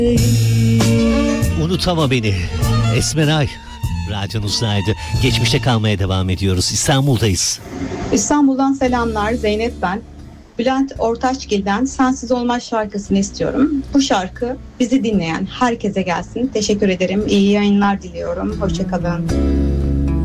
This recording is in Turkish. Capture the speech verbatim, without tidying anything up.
Unutama beni. Esmeray. Radyonuzdaydı. Geçmişte kalmaya devam ediyoruz. İstanbul'dayız. İstanbul'dan selamlar. Zeynep ben. Bülent Ortaçgil'den Sensiz Olmaz şarkısını istiyorum. Bu şarkı bizi dinleyen herkese gelsin. Teşekkür ederim. İyi yayınlar diliyorum. Hoşça kalın.